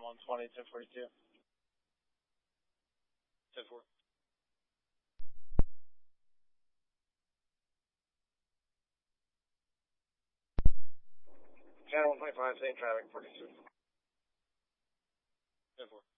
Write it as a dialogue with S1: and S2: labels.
S1: 120, 1042. 10-4. Channel 125, same traffic, 42. 10-4.